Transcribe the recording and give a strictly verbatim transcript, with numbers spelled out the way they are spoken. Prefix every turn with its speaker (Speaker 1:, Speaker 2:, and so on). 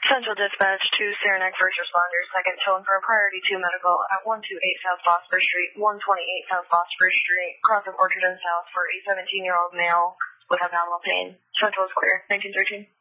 Speaker 1: Central Dispatch to Saranac First Responders, second tone for a priority two medical at one twenty-eight South Phosphor Street, one twenty-eight South Phosphor Street, cross of Orchard and South for a seventeen-year-old male with abdominal pain. Central is clear. nineteen thirteen.